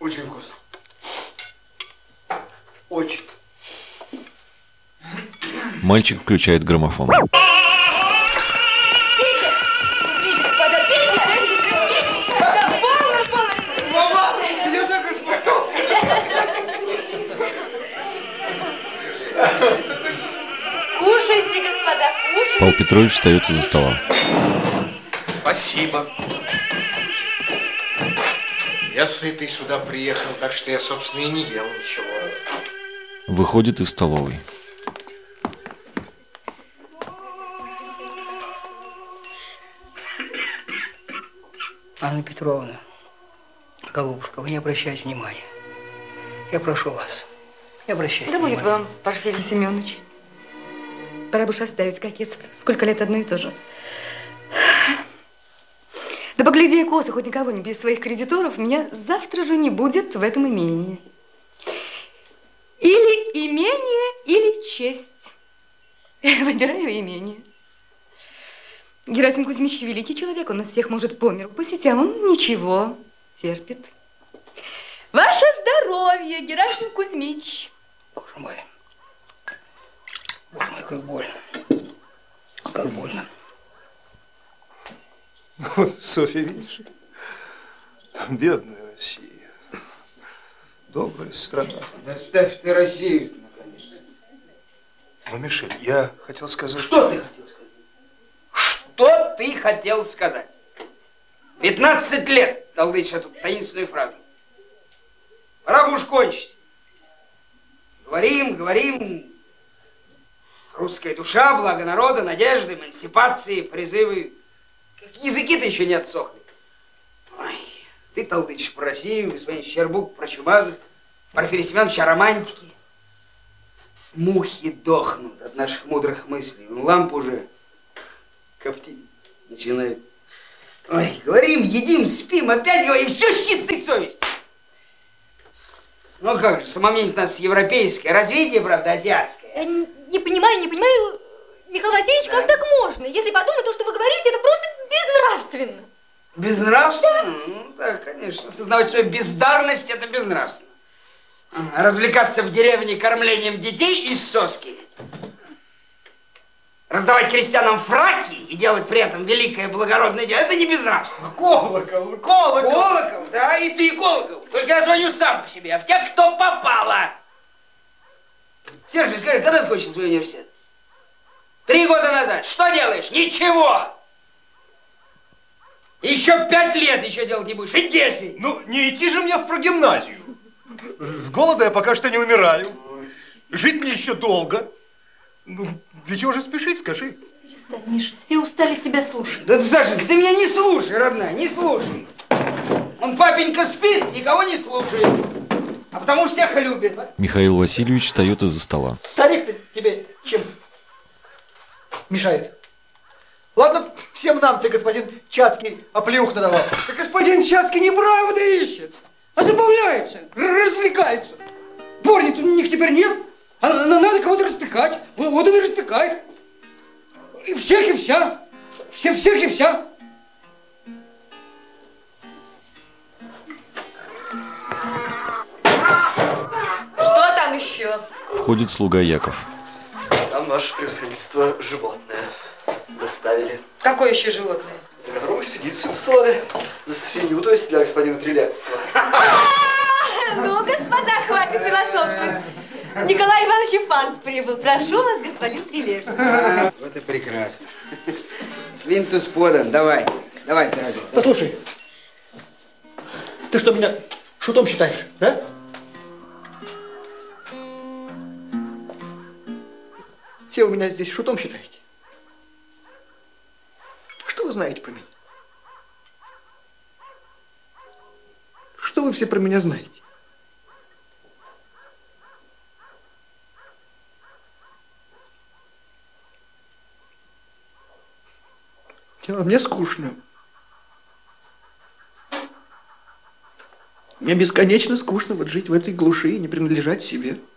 Очень вкусно. Очень. Мальчик включает граммофон. Кушайте, господа, кушайте. Павел Петрович встает из-за стола. Спасибо. Я сытый сюда приехал, так что я, собственно, и не ел ничего. Выходит из столовой. Анна Петровна, голубушка, вы не обращайте внимания. Я прошу вас, не обращайте Да внимания. будет вам, Порфирий Семенович. Пора бы уж оставить кокетство. Сколько лет одно и то же. Да погляди, косо, хоть никого не без своих кредиторов, меня завтра же не будет в этом имении. Или имение, или честь. Выбираю имение. Герасим Кузьмич великий человек, он нас всех может по миру пустить, а он ничего терпит. Ваше здоровье, Герасим Кузьмич. Боже мой, как больно. Как больно. Вот, Софья, видишь, бедная Россия, добрая страна. Да ставь ты Россию, наконец. Ну, Мишель, я хотел сказать... Что ты хотел сказать? Что ты хотел сказать? 15 лет толдычишь эту таинственную фразу. Пора бы уж кончить. Говорим. Русская душа, благо народа, надежды, эмансипации, призывы. Языки-то еще не отсохли. Ой, ты толдычишь про Россию, господин Щербук про Чубазов, Порфирий Семенович о романтике. Мухи дохнут от наших мудрых мыслей. Лампа уже коптить начинает. Ой, говорим, едим, спим, опять говорим, все с чистой совестью. Ну как же, самомнение у нас европейское, развитие, правда, азиатское. Я не понимаю, Михаил Васильевич, Да. как так можно? Если подумать, то, что вы говорите, это просто безнравственно. Безнравственно? Да. Ну да, конечно. Осознавать свою бездарность – это безнравственно. А развлекаться в деревне кормлением детей из соски, раздавать крестьянам фраки и делать при этом великое благородное дело – это не безнравственно. Колокол! Колокол, да, и ты колокол. Только я звоню сам по себе, а в тех, кто попало. Сергей, скажи, когда ты кончил свой университет? 3 года назад. Что делаешь? Ничего. Еще 5 лет еще делать не будешь, и 10. Ну, не идти же мне в прогимназию. С голода я пока что не умираю. Жить мне еще долго. Ну, для чего же спешить, скажи? Перестань, Миша, все устали тебя слушать. Да, Сашенька, ты меня не слушай, родная, не слушай. Он, папенька, спит, никого не слушает. А потому всех любит. Михаил Васильевич встает из-за стола. Старик-то тебе чем мешает? Ладно, всем нам ты, господин Чацкий, оплеух надавал. Да господин Чацкий неправды ищет, а забавляется, развлекается. Дворниц у них теперь нет, а надо кого-то распекать. Вот он и распекает. И всех, и вся. Всех и вся. Что там еще? Входит слуга Яков. Там ваше превосходительство животное доставили. Какое еще животное? За которым экспедицию посылали. За свинью, то есть для господина Трилецкого. Ну, господа, хватит философствовать. Николай Иванович Фант прибыл. Прошу вас, господин Трилец. Вот и прекрасно. Свинтус подан, давай, дорогой. Послушай, ты что, меня шутом считаешь, да? Все вы меня здесь шутом считаете? Что вы знаете про меня? Что вы все про меня знаете? Мне скучно. Мне бесконечно скучно вот жить в этой глуши и не принадлежать себе.